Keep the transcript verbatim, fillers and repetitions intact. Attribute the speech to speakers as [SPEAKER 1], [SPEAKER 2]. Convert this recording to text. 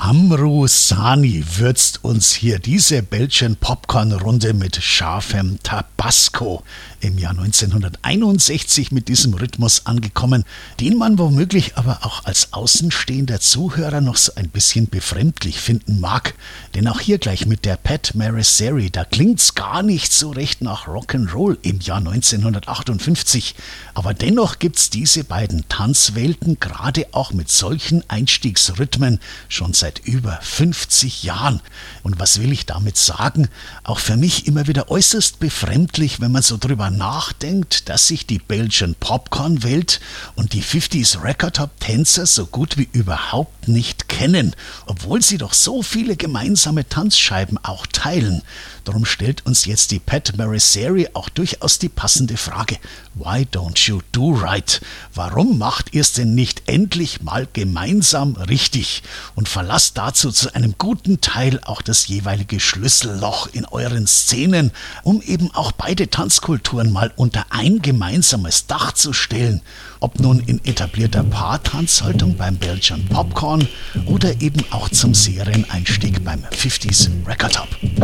[SPEAKER 1] Amru Sani würzt uns hier diese Belgian Popcorn-Runde mit scharfem Tabasco. Im Jahr neunzehnhunderteinundsechzig mit diesem Rhythmus angekommen, den man womöglich aber auch als außenstehender Zuhörer noch so ein bisschen befremdlich finden mag. Denn auch hier gleich mit der Pat Marasseri, da klingt's gar nicht so recht nach Rock'n'Roll im Jahr neunzehnhundertachtundfünfzig. Aber dennoch gibt's diese beiden Tanzwelten gerade auch mit solchen Einstiegsrhythmen schon seit über fünfzig Jahren. Und was will ich damit sagen? Auch für mich immer wieder äußerst befremdlich, wenn man so drüber nachdenkt, dass sich die Belgian Popcorn-Welt und die fünfziger Record-Top-Tänzer so gut wie überhaupt nicht kennen, obwohl sie doch so viele gemeinsame Tanzscheiben auch teilen. Darum stellt uns jetzt die Pat Marasseri auch durchaus die passende Frage: Why don't you do right? Warum macht ihr es denn nicht endlich mal gemeinsam richtig? Und verlasst dazu zu einem guten Teil auch das jeweilige Schlüsselloch in euren Szenen, um eben auch beide Tanzkulturen mal unter ein gemeinsames Dach zu stellen. Ob nun in etablierter Paartanzhaltung beim Belgian Popcorn oder eben auch zum Serieneinstieg beim fünfziger Record Top.